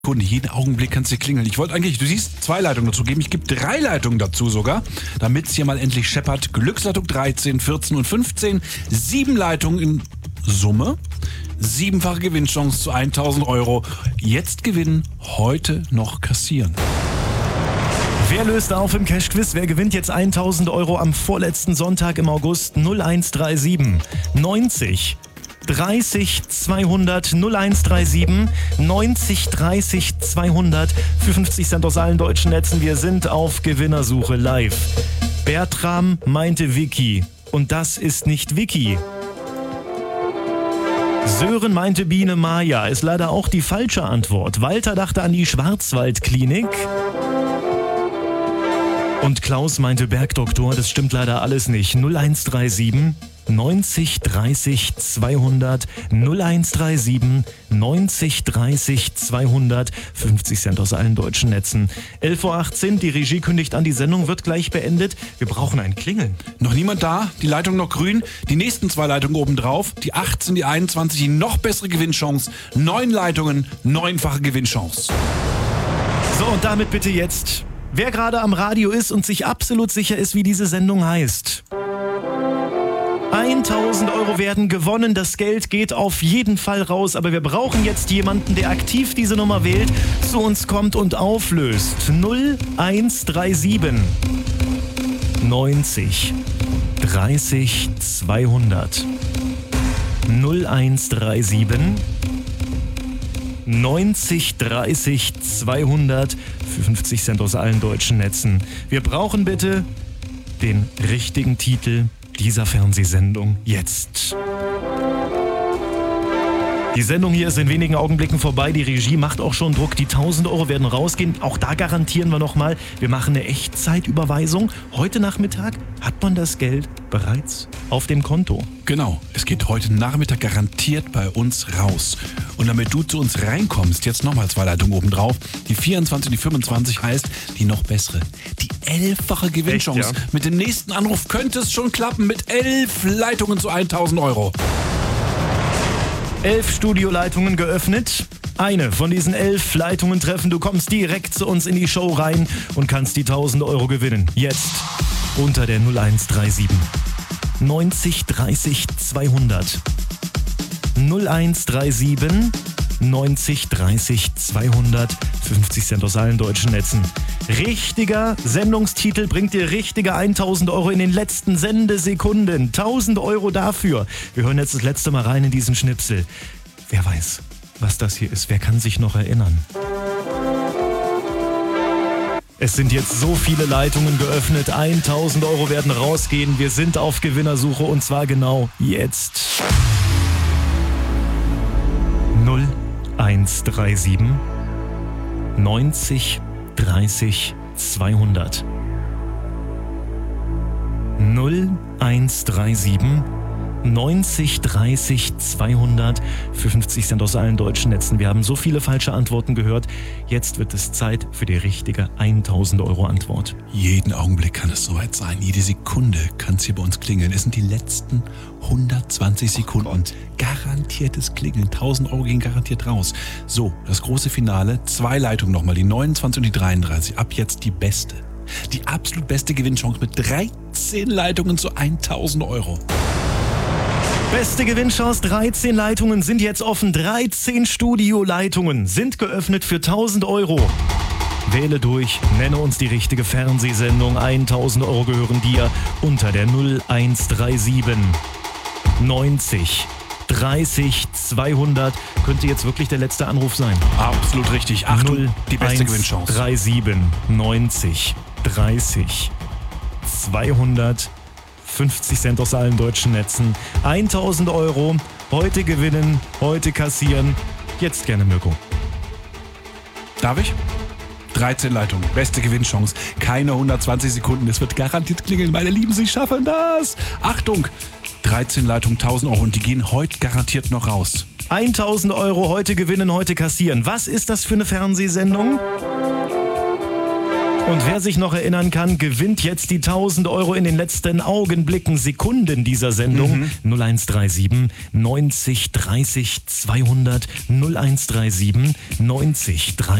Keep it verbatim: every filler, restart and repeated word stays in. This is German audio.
Kunde, jeden Augenblick kannst du klingeln. Ich wollte eigentlich, du siehst, zwei Leitungen dazu geben. Ich gebe drei Leitungen dazu sogar, damit es hier mal endlich scheppert. Glücksleitung dreizehn, vierzehn und fünfzehn. Sieben Leitungen in Summe. Siebenfache Gewinnchance zu tausend Euro. Jetzt gewinnen, heute noch kassieren. Wer löst auf im Cash-Quiz? Wer gewinnt jetzt tausend Euro am vorletzten Sonntag im August? null eins drei sieben neunzig dreißig zweihundert null eins drei sieben neunzig dreißig zweihundert für fünfzig Cent aus allen deutschen Netzen. Wir sind auf Gewinnersuche live. Bertram meinte Vicky und das ist nicht Vicky. Sören meinte Biene Maya, ist leider auch die falsche Antwort. Walter dachte an die Schwarzwaldklinik. Und Klaus meinte Bergdoktor, das stimmt leider alles nicht. null eins drei sieben neunzig dreißig zweihundert null eins drei sieben neunzig dreißig zweihundert fünfzig Cent aus allen deutschen Netzen. elf Uhr achtzehn, die Regie kündigt an, die Sendung wird gleich beendet. Wir brauchen ein Klingeln. Noch niemand da? Die Leitung noch grün? Die nächsten zwei Leitungen oben drauf. Die achtzehn, die einundzwanzig, die noch bessere Gewinnchance. Neun Leitungen, neunfache Gewinnchance. So, und damit bitte jetzt, wer gerade am Radio ist und sich absolut sicher ist, wie diese Sendung heißt. tausend Euro werden gewonnen, das Geld geht auf jeden Fall raus, aber wir brauchen jetzt jemanden, der aktiv diese Nummer wählt, zu uns kommt und auflöst. null eins drei sieben neunzig dreißig zweihundert null eins drei sieben neunzig dreißig zweihundert für fünfzig Cent aus allen deutschen Netzen. Wir brauchen bitte den richtigen Titel dieser Fernsehsendung jetzt. Die Sendung hier ist in wenigen Augenblicken vorbei. Die Regie macht auch schon Druck. Die tausend Euro werden rausgehen. Auch da garantieren wir nochmal, wir machen eine Echtzeitüberweisung. Heute Nachmittag hat man das Geld bereits auf dem Konto. Genau, es geht heute Nachmittag garantiert bei uns raus. Und damit du zu uns reinkommst, jetzt nochmal zwei Leitungen oben drauf. Die vierundzwanzig und die fünfundzwanzig heißt die noch bessere. Die elffache Gewinnchance. Echt, ja? Mit dem nächsten Anruf könnte es schon klappen mit elf Leitungen zu tausend Euro. Elf Studioleitungen geöffnet. Eine von diesen elf Leitungen treffen. Du kommst direkt zu uns in die Show rein und kannst die tausend Euro gewinnen. Jetzt unter der null eins drei sieben neunzig dreißig zweihundert null eins drei sieben neunzig dreißig zweihundert fünfzig Cent aus allen deutschen Netzen. Richtiger Sendungstitel bringt dir richtige tausend Euro in den letzten Sendesekunden. tausend Euro dafür. Wir hören jetzt das letzte Mal rein in diesen Schnipsel. Wer weiß, was das hier ist? Wer kann sich noch erinnern? Es sind jetzt so viele Leitungen geöffnet. tausend Euro werden rausgehen. Wir sind auf Gewinnersuche und zwar genau jetzt. null eins drei sieben neunzig dreißig zweihundert null eins drei sieben neunzig dreißig zweihundert für fünfzig Cent aus allen deutschen Netzen. Wir haben so viele falsche Antworten gehört. Jetzt wird es Zeit für die richtige tausend Euro Antwort. Jeden Augenblick kann es soweit sein. Jede Sekunde kann es hier bei uns klingeln. Es sind die letzten hundertzwanzig Sekunden. Garantiertes Klingeln. tausend Euro gehen garantiert raus. So, das große Finale. Zwei Leitungen nochmal. Die neunundzwanzig und die dreiunddreißig. Ab jetzt die beste. Die absolut beste Gewinnchance mit dreizehn Leitungen zu tausend Euro. Beste Gewinnchance, dreizehn Leitungen sind jetzt offen. dreizehn Studioleitungen sind geöffnet für tausend Euro. Wähle durch, nenne uns die richtige Fernsehsendung. tausend Euro gehören dir unter der null eins drei sieben neunzig dreißig zweihundert. Könnte jetzt wirklich der letzte Anruf sein. Absolut richtig. Achtung, die beste Gewinnchance. null eins drei sieben neunzig dreißig zweihundert fünfzig Cent aus allen deutschen Netzen. tausend Euro. Heute gewinnen, heute kassieren. Jetzt gerne Mirko. Darf ich? dreizehn Leitungen, beste Gewinnchance. Keine hundertzwanzig Sekunden. Es wird garantiert klingeln. Meine Lieben, Sie schaffen das. Achtung, dreizehn Leitungen, tausend Euro und die gehen heute garantiert noch raus. tausend Euro, heute gewinnen, heute kassieren. Was ist das für eine Fernsehsendung? Und wer sich noch erinnern kann, gewinnt jetzt die tausend Euro in den letzten Augenblicken, Sekunden dieser Sendung. Mhm. null eins drei sieben neunzig dreißig zweihundert null eins drei sieben neunzig dreißig